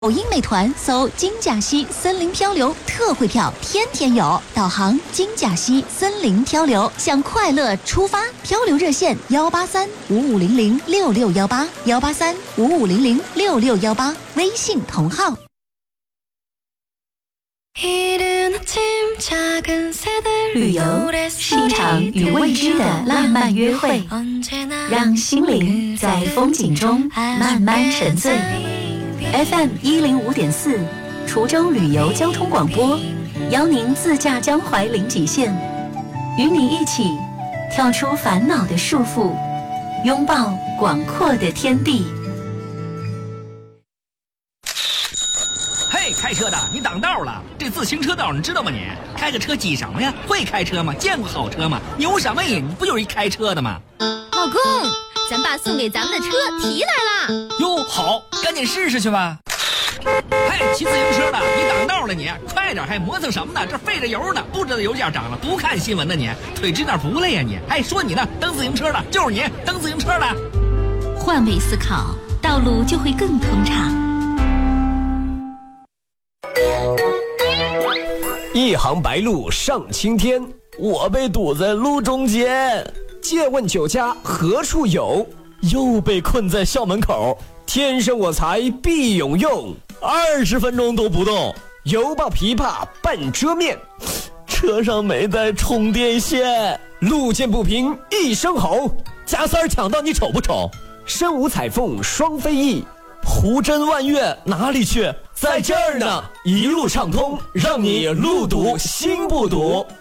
抖音美团搜金甲溪森林漂流特惠票，天天有。导航金甲溪森林漂流，向快乐出发。漂流热线183-5500-6618，183-5500-6618，微信同号。旅游是一场与未知的浪漫约会，让心灵在风景中慢慢沉醉。FM105.4，滁州旅游交通广播，邀您自驾江淮零极限，与你一起跳出烦恼的束缚，拥抱广阔的天地。 嘿，开车的，你挡道了！这自行车道你知道吗你？开个车挤什么呀？会开车吗？见过好车吗？牛什么你不就是一开车的吗？ 老公，咱爸送给咱们的车提来了。 哟，好，赶紧试试去吧。嘿，骑自行车的，你挡道了你，快点！还磨蹭什么呢？这费着油呢，不知道油价涨了，不看新闻呢你，腿直点不累呀你？哎，说你呢，蹬自行车的就是你，蹬自行车的。 换位思考，道路就会更通畅。 一行白鹭上青天，我被堵在路中间。借问酒家何处有？又被困在校门口。天生我材必有用，20分钟都不动，犹抱琵琶半遮面。车上没带充电线，路见不平一声吼，加塞抢到你丑不丑？身无彩凤双飞翼，胡真万月哪里去？在这儿呢，一路畅通，让你路堵心不堵。